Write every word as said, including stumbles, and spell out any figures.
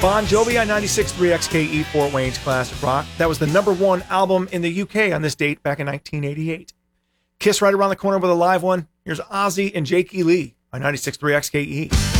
Bon Jovi on ninety-six point three X K E, Fort Wayne's Classic Rock. That was the number one album in the U K on this date back in nineteen eighty-eight. Kiss right around the corner with a live one. Here's Ozzy and Jakey Lee on ninety-six point three X K E.